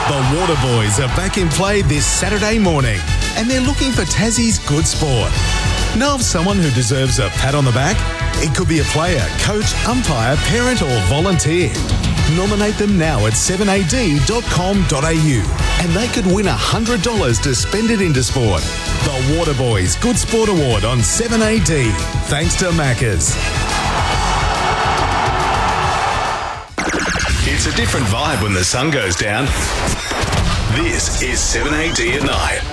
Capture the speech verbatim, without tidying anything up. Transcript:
The Waterboys are back in play this Saturday morning and they're looking for Tassie's good sport. Know of someone who deserves a pat on the back? It could be a player, coach, umpire, parent or volunteer. Nominate them now at seven a d dot com dot a u and they could win one hundred dollars to spend it into sport. The Waterboys Good Sport Award on seven a d. Thanks to Macca's. It's a different vibe when the sun goes down. This is seven a d at night.